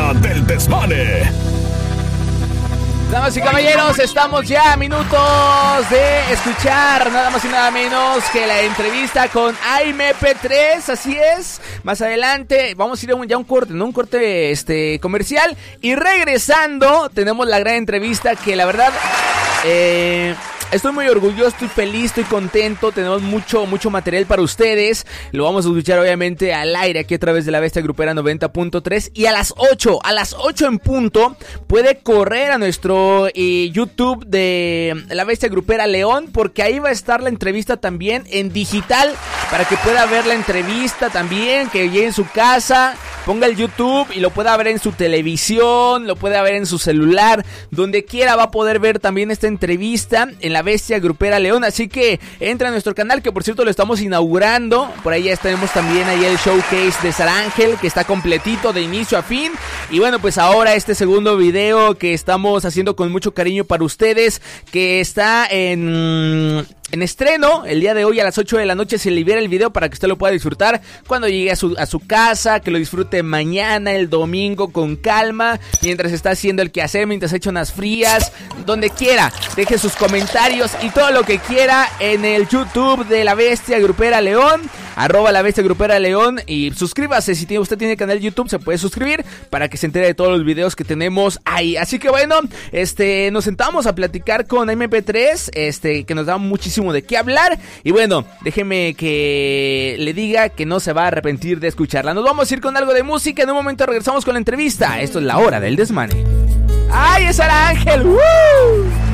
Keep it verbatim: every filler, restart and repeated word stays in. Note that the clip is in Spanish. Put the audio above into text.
hora del desmane. Damas y caballeros, estamos ya a minutos de escuchar nada más y nada menos que la entrevista con A M P tres, así es. Más adelante vamos a ir a un, ya un corte, ¿no? Un corte este comercial. Y regresando, tenemos la gran entrevista que la verdad... Eh... Estoy muy orgulloso, estoy feliz, estoy contento. Tenemos mucho, mucho material para ustedes. Lo vamos a escuchar obviamente al aire aquí a través de la Bestia Grupera noventa punto tres. Y a las ocho, a las ocho en punto, puede correr a nuestro eh, YouTube de la Bestia Grupera León, porque ahí va a estar la entrevista también en digital, para que pueda ver la entrevista también, que llegue en su casa, ponga el YouTube y lo pueda ver en su televisión, lo pueda ver en su celular, donde quiera va a poder ver también esta entrevista en la Bestia Grupera León. Así que entra a nuestro canal, que por cierto lo estamos inaugurando. Por ahí ya tenemos también ahí el showcase de Sara Ángel, que está completito de inicio a fin. Y bueno, pues ahora este segundo video que estamos haciendo con mucho cariño para ustedes, que está en... en estreno, el día de hoy a las ocho de la noche se libera el video para que usted lo pueda disfrutar cuando llegue a su, a su casa, que lo disfrute mañana, el domingo, con calma, mientras está haciendo el quehacer, mientras echa unas frías, donde quiera. Deje sus comentarios y todo lo que quiera en el YouTube de La Bestia Grupera León, arroba La Bestia Grupera León, y suscríbase. Si tiene, usted tiene canal de YouTube, se puede suscribir para que se entere de todos los videos que tenemos ahí. Así que bueno, este, nos sentamos a platicar con M P tres, este, que nos da muchísimo de qué hablar. Y bueno, déjeme que le diga que no se va a arrepentir de escucharla. Nos vamos a ir con algo de música. En un momento regresamos con la entrevista. Esto es La Hora del Desmane. ¡Ay, es Sara Ángel! ¡Woo!